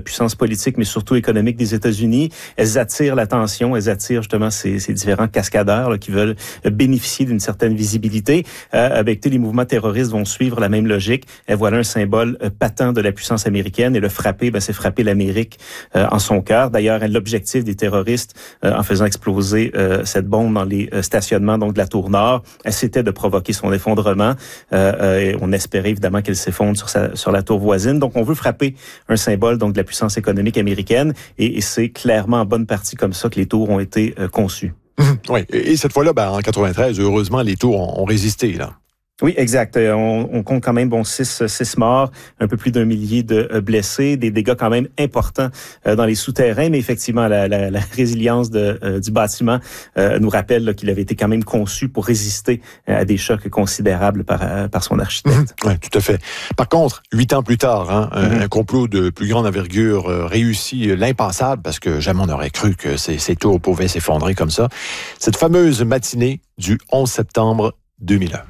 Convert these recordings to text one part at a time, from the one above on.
puissance politique, mais surtout économique des États-Unis. Elles attirent l'attention, elles attirent justement ces différents cascadeurs là, qui veulent bénéficier d'une certaine visibilité. Avec les mouvements terroristes vont suivre la même logique. Et voilà un symbole patent de la puissance américaine, et le frapper, c'est frapper l'Amérique en son cœur. D'ailleurs, l'objectif des terroristes, en faisant exploser cette bombe dans les stationnements donc de la Tour Nord, c'était de provoquer son effondrement. Et on espérait évidemment qu'elle s'effondre sur la tour voisine. Donc, on veut frapper un symbole donc de la puissance économique américaine, et c'est clairement en bonne partie comme ça que les tours ont été conçues. Oui, et cette fois-là, en 93, heureusement, les tours ont résisté, là. Oui, exact. On compte quand même 6 morts, un peu plus d'1 millier de blessés, des dégâts quand même importants dans les souterrains, mais effectivement la résilience du bâtiment nous rappelle là, qu'il avait été quand même conçu pour résister à des chocs considérables par son architecte. Oui, tout à fait. Par contre, 8 ans plus tard, un complot de plus grande envergure réussit l'impensable, parce que jamais on n'aurait cru que ces tours pouvaient s'effondrer comme ça. Cette fameuse matinée du 11 septembre 2001.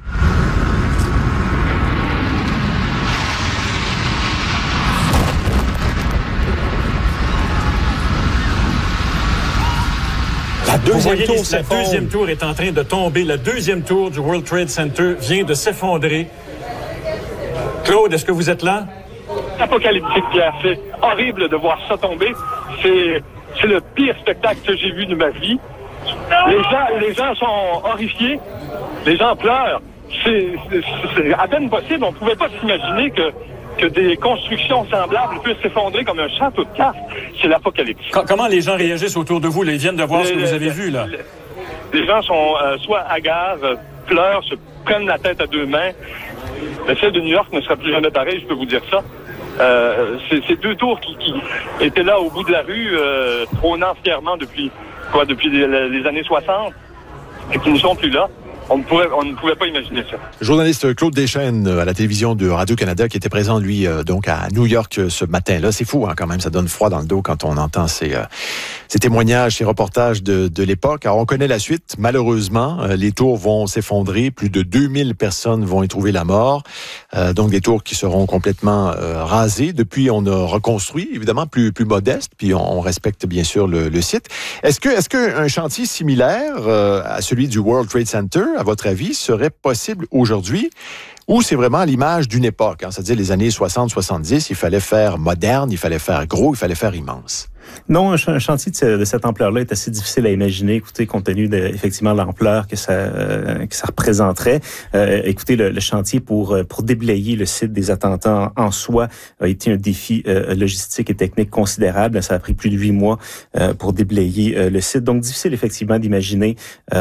La deuxième tour est en train de tomber. La deuxième tour du World Trade Center vient de s'effondrer. Claude, est-ce que vous êtes là? Apocalyptique, Pierre. C'est horrible de voir ça tomber. C'est le pire spectacle que j'ai vu de ma vie. Les gens sont horrifiés. Les gens pleurent. C'est à peine possible. On ne pouvait pas s'imaginer que des constructions semblables puissent s'effondrer comme un château de cartes. C'est l'apocalypse. Comment les gens réagissent autour de vous? Là, ils viennent de voir ce que vous avez vu, là. Les gens sont soit hagards, pleurent, se prennent la tête à deux mains. Le ciel de New York ne sera plus jamais pareil, je peux vous dire ça. Ces deux tours qui étaient là au bout de la rue, trônant fièrement depuis les années 60, et qui ne sont plus là. On ne pouvait pas imaginer ça. Journaliste Claude Deschênes à la télévision de Radio-Canada qui était présent, lui, donc à New York ce matin-là. C'est fou, quand même. Ça donne froid dans le dos quand on entend ces témoignages, ces reportages de l'époque. Alors, on connaît la suite. Malheureusement, les tours vont s'effondrer. Plus de 2000 personnes vont y trouver la mort. Donc, des tours qui seront complètement rasées. Depuis, on a reconstruit, évidemment, plus modeste. Puis, on respecte, bien sûr, le site. Est-ce qu'un chantier similaire à celui du World Trade Center, à votre avis, serait possible aujourd'hui, ou c'est vraiment l'image d'une époque, c'est-à-dire les années 60-70, il fallait faire moderne, il fallait faire gros, il fallait faire immense? Non, un chantier de cette ampleur-là est assez difficile à imaginer, écoutez, compte tenu de effectivement l'ampleur que ça représenterait. Écoutez, le chantier pour déblayer le site des attentats en soi a été un défi logistique et technique considérable. Ça a pris plus de 8 mois pour déblayer le site. Donc, difficile effectivement d'imaginer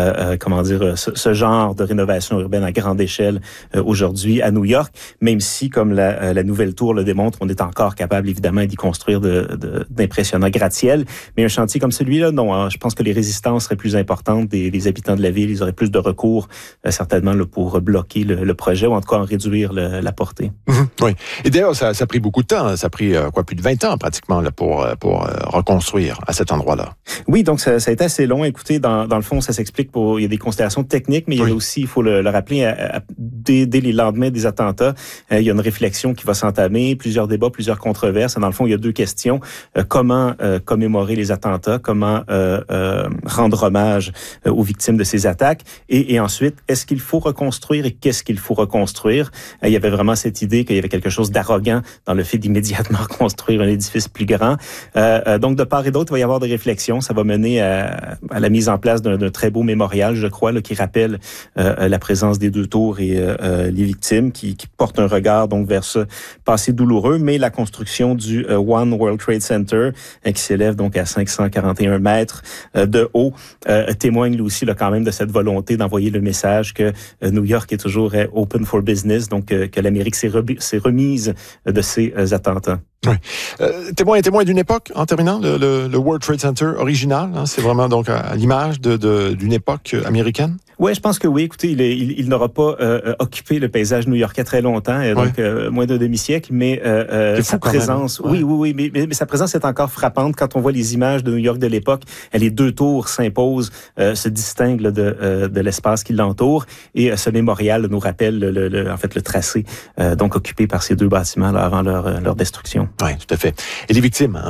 ce genre de rénovation urbaine à grande échelle aujourd'hui à New York, même si, comme la nouvelle tour le démontre, on est encore capable évidemment d'y construire d'impressionnants gratte-ciel. Mais un chantier comme celui-là, non. Je pense que les résistances seraient plus importantes des habitants de la ville. Ils auraient plus de recours, certainement, là, pour bloquer le projet, ou en tout cas en réduire la portée. Oui. Et d'ailleurs, ça a pris beaucoup de temps. Ça a pris plus de 20 ans, pratiquement, là, pour reconstruire à cet endroit-là. Oui, donc ça a été assez long. Écoutez, dans le fond, ça s'explique il y a des considérations techniques, mais il y a aussi, il faut le rappeler, dès les lendemains des attentats, il y a une réflexion qui va s'entamer, plusieurs débats, plusieurs controverses. Dans le fond, il y a deux questions. Comment commémorer les attentats, comment rendre hommage aux victimes de ces attaques, et ensuite, est-ce qu'il faut reconstruire et qu'est-ce qu'il faut reconstruire? Il y avait vraiment cette idée qu'il y avait quelque chose d'arrogant dans le fait d'immédiatement reconstruire un édifice plus grand. Donc, de part et d'autre, il va y avoir des réflexions. Ça va mener à la mise en place d'un très beau mémorial, je crois, là, qui rappelle la présence des deux tours et les victimes, qui porte un regard donc vers ce passé douloureux, mais la construction du One World Trade Center, qui s'élève donc à 541 mètres de haut, témoigne lui aussi là, quand même de cette volonté d'envoyer le message que New York est toujours open for business, donc que l'Amérique s'est remise de ces attentats. Oui. Témoin d'une époque, en terminant, le World Trade Center original, c'est vraiment donc à l'image d'une époque américaine? Oui, je pense que oui. Écoutez, il n'aura pas occupé le paysage new-yorkais très longtemps, donc moins d'un demi-siècle, mais sa présence, oui, mais sa présence est encore frappante quand on voit les images de New York de l'époque. Les deux tours s'imposent, se distinguent là, de l'espace qui l'entoure, et ce mémorial nous rappelle le tracé donc occupé par ces deux bâtiments là, avant leur destruction. Oui, tout à fait. Et les victimes,